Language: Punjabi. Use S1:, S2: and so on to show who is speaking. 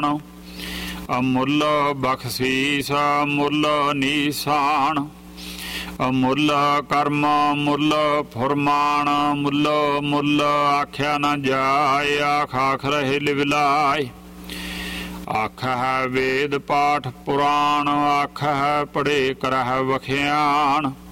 S1: ਅਮੁੱਲ ਬਖਸ਼ੀਸ ਮੁੱਲ ਨੀਸਾਨ। ਮੁੱਲ ਕਰਮ ਮੁੱਲ ਫੁਰਮਾਨ ਮੁੱਲ ਮੁੱਲ ਆਖਿਆ ਨਾ ਜਾਏ। ਆਖ ਆਖ ਰਹੇ ਲਿਵਲਾਏ। ਆਖ ਹੈ ਵੇਦ ਪਾਠ ਪੁਰਾਣ। ਆਖ ਹੈ ਪੜ੍ਹੇ ਕਰਹਿ ਵਖਿਆਨ।